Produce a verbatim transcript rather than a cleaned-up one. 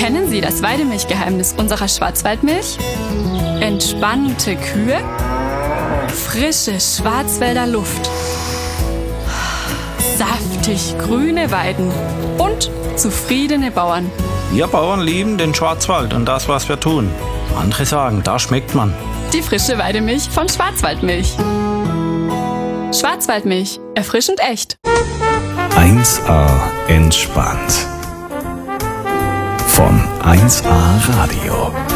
Kennen Sie das Weidemilchgeheimnis unserer Schwarzwaldmilch? Entspannte Kühe, frische Schwarzwälder Luft, saftig grüne Weiden und zufriedene Bauern. Wir Bauern lieben den Schwarzwald und das, was wir tun. Andere sagen, da schmeckt man. Die frische Weidemilch von Schwarzwaldmilch. Schwarzwaldmilch, erfrischend echt. eins A entspannt. Von eins A Radio.